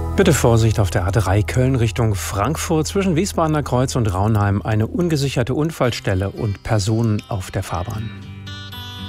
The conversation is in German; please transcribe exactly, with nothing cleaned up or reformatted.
Bitte Vorsicht auf der A drei Köln Richtung Frankfurt zwischen Wiesbadener Kreuz und Raunheim. Eine ungesicherte Unfallstelle und Personen auf der Fahrbahn.